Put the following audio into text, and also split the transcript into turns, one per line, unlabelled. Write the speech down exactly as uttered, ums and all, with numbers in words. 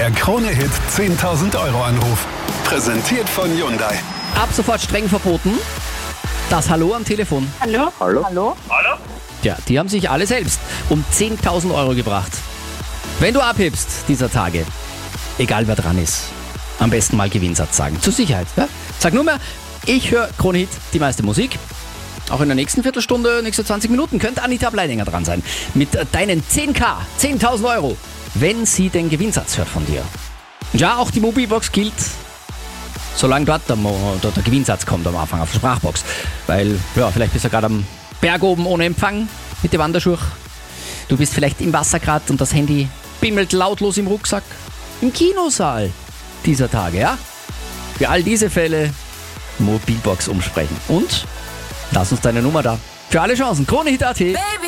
Der Krone-Hit zehntausend Euro Anruf. Präsentiert von Hyundai.
Ab sofort streng verboten. Das Hallo am Telefon.
Hallo?
Hallo?
Hallo?
Hallo?
Ja, die haben sich alle selbst um zehntausend Euro gebracht. Wenn du abhebst dieser Tage, egal wer dran ist, am besten mal Gewinnsatz sagen. Zur Sicherheit. Ja? Sag nur mehr, ich höre Krone-Hit, die meiste Musik. Auch in der nächsten Viertelstunde, nächste zwanzig Minuten könnte Anita Bleidinger dran sein. Mit deinen zehn K, zehntausend Euro, wenn sie den Gewinnsatz hört von dir. Ja, auch die Mobilbox gilt, solange dort der, Mo- der, der Gewinnsatz kommt am Anfang auf der Sprachbox. Weil, ja, vielleicht bist du gerade am Berg oben ohne Empfang mit der Wanderschuhe. Du bist vielleicht im Wasser gerade und das Handy bimmelt lautlos im Rucksack. Im Kinosaal dieser Tage, ja? Für all diese Fälle Mobilbox umsprechen. Und lass uns deine Nummer da. Für alle Chancen. Krone-Hit punkt at.